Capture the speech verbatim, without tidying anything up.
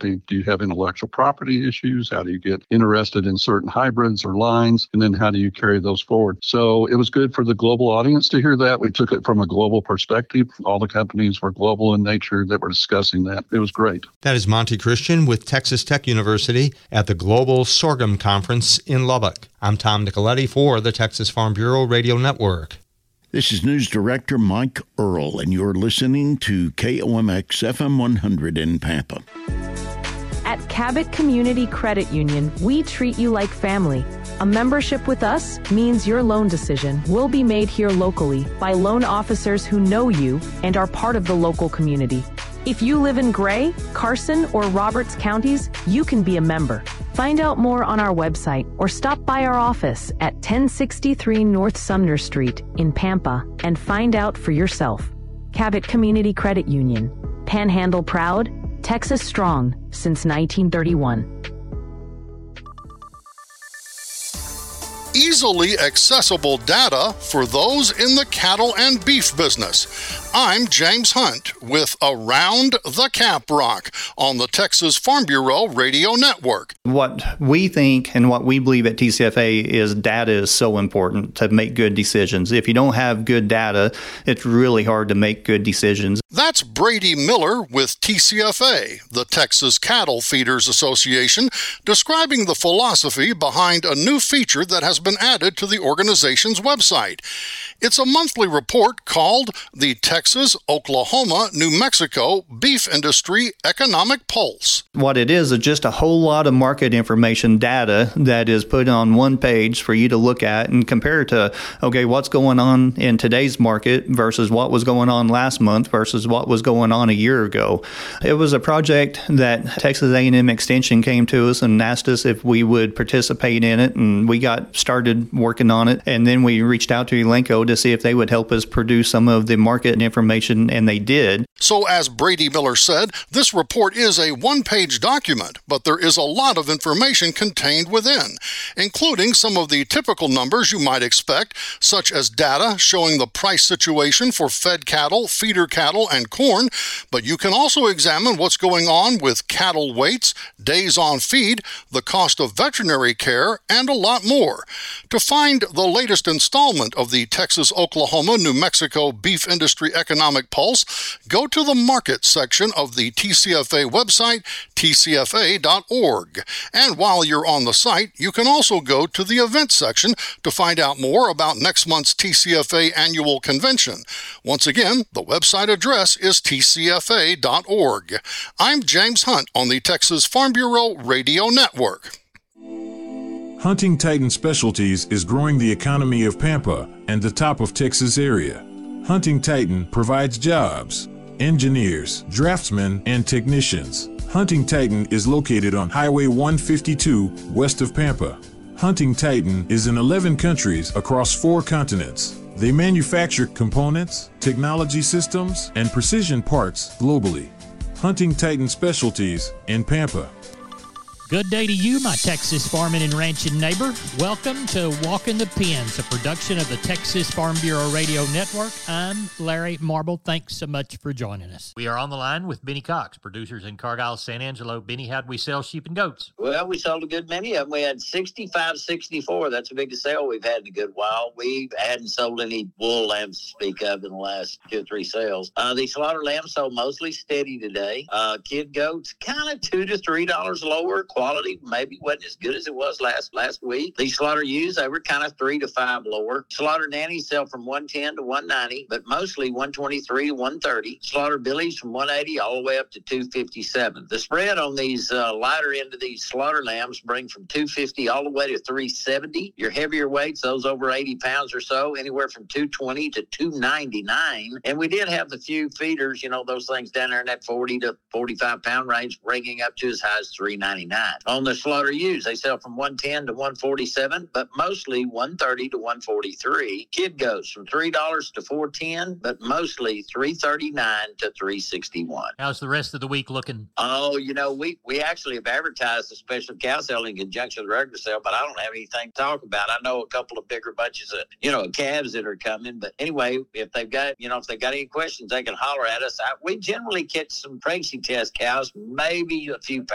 happy? Do you have intellectual property issues? How do you get interested in certain hybrids or lines? And then how do you carry those forward? So it was good for the global audience to hear that. We took it from a global perspective. All the companies were global in nature that were discussing that. It was great. That is Monty Christian with Texas Tech University at the Global Sorghum Conference in Lubbock. I'm Tom Nicoletti for the Texas Farm Bureau Radio Network. This is News Director Mike Earl, and you're listening to K O M X F M one hundred in Pampa. At Cabot Community Credit Union, we treat you like family. A membership with us means your loan decision will be made here locally by loan officers who know you and are part of the local community. If you live in Gray, Carson, or Roberts counties, you can be a member. Find out more on our website or stop by our office at ten sixty-three North Sumner Street in Pampa and find out for yourself. Cabot Community Credit Union. Panhandle proud, Texas strong since nineteen thirty-one. Easily accessible data for those in the cattle and beef business. I'm James Hunt with Around the Caprock on the Texas Farm Bureau Radio Network. What we think and what we believe at T C F A is data is so important to make good decisions. If you don't have good data, it's really hard to make good decisions. That's Brady Miller with T C F A, the Texas Cattle Feeders Association, describing the philosophy behind a new feature that has been added to the organization's website. It's a monthly report called the Texas, Oklahoma, New Mexico Beef Industry Economic Pulse. What it is is just a whole lot of market information data that is put on one page for you to look at and compare to, okay, what's going on in today's market versus what was going on last month versus what was going on a year ago. It was a project that Texas A and M Extension came to us and asked us if we would participate in it, and we got started working on it. And then we reached out to Elenco to see if they would help us produce some of the market information, and they did. So as Brady Miller said, this report is a one-page document, but there is a lot of information contained within, including some of the typical numbers you might expect, such as data showing the price situation for fed cattle, feeder cattle, and corn, but you can also examine what's going on with cattle weights, days on feed, the cost of veterinary care, and a lot more. To find the latest installment of the Texas, Oklahoma, New Mexico Beef Industry Economic Pulse, go to the market section of the T C F A website, T C F A dot org. And while you're on the site, you can also go to the events section to find out more about next month's T C F A annual convention. Once again, the website address is T C F A dot org. I'm James Hunt on the Texas Farm Bureau Radio Network. Hunting Titan Specialties is growing the economy of Pampa and the top of Texas area. Hunting Titan provides jobs, engineers, draftsmen, and technicians. Hunting Titan is located on Highway one fifty-two west of Pampa. Hunting Titan is in eleven countries across four continents. They manufacture components, technology systems, and precision parts globally. Hunting Titan Specialties in Pampa. Good day to you, my Texas farming and ranching neighbor. Welcome to Walking the Pens, a production of the Texas Farm Bureau Radio Network. I'm Larry Marble. Thanks so much for joining us. We are on the line with Benny Cox, producers in Cargyle, San Angelo. Benny, how'd we sell sheep and goats? Well, we sold a good many of them. We had sixty-five, sixty-four. That's the biggest sale we've had in a good while. We hadn't sold any wool lambs to speak of in the last two or three sales. Uh, the slaughter lambs sold mostly steady today. Uh, kid goats, kind of two to three dollars lower. Quality maybe wasn't as good as it was last last week. These slaughter ewes, they were kind of three to five lower. Slaughter nannies sell from one ten to one ninety, but mostly one twenty-three to one thirty. Slaughter billies from one eighty all the way up to two fifty-seven. The spread on these uh, lighter end of these slaughter lambs bring from two fifty all the way to three seventy. Your heavier weights, those over eighty pounds or so, anywhere from two twenty to two ninety-nine. And we did have the few feeders, you know, those things down there in that forty to forty-five pound range, bringing up to as high as three ninety-nine. On the slaughter ewes, they sell from one ten to one forty-seven, but mostly one thirty to one forty-three. Kid goes from three dollars to four ten, but mostly three thirty-nine to three sixty-one. How's the rest of the week looking? Oh, you know, we, we actually have advertised a special cow sale in conjunction with the regular sale, but I don't have anything to talk about. I know a couple of bigger bunches of, you know, calves that are coming, but anyway, if they've got, you know, if they've got any questions, they can holler at us. I, we generally catch some pregnancy test cows, maybe a few